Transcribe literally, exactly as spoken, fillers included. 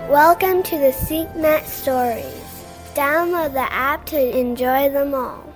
Welcome to the SeekNet Stories. Download the app to enjoy them all.